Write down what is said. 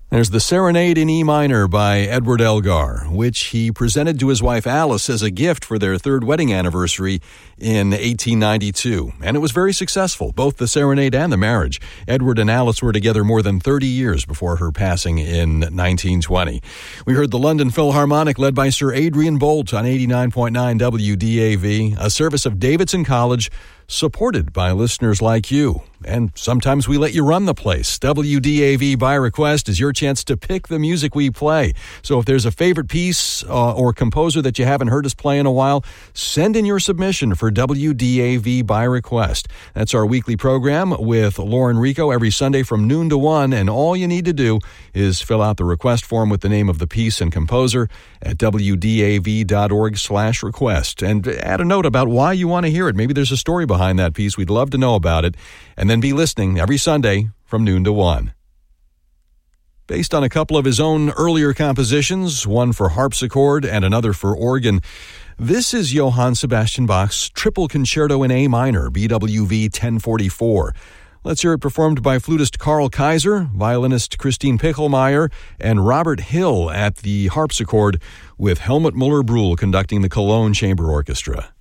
There's the Serenade in E minor by Edward Elgar, which he presented to his wife Alice as a gift for their third wedding anniversary in 1892. And it was very successful, both the serenade and the marriage. Edward and Alice were together more than 30 years before her passing in 1920. We heard the London Philharmonic led by Sir Adrian Bolt on 89.9 WDAV, a service of Davidson College, supported by listeners like you. And sometimes we let you run the place. WDAV by request is your chance to pick the music we play. So if there's a favorite piece or composer that you haven't heard us play in a while, send in your submission for WDAV by request. That's our weekly program with Lauren Rico every Sunday from noon to 1, and all you need to do is fill out the request form with the name of the piece and composer at wdav.org/request, and add a note about why you want to hear it. Maybe there's a story behind that piece. We'd love to know about it. And then be listening every Sunday from noon to 1. Based on a couple of his own earlier compositions, one for harpsichord and another for organ, this is Johann Sebastian Bach's Triple Concerto in A minor, BWV 1044. Let's hear it performed by flutist Karl Kaiser, violinist Christine Pichelmeier, and Robert Hill at the harpsichord, with Helmut Muller-Brühl conducting the Cologne Chamber Orchestra.